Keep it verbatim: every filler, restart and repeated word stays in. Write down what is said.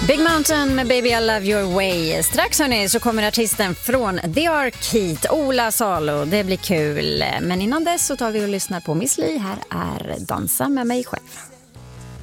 Big Mountain med Baby I Love Your Way. Strax hörni så kommer artisten från The Arcade, Ola Salo. Det blir kul. Men innan dess så tar vi och lyssnar på Miss Li. Här är Dansa med mig själv.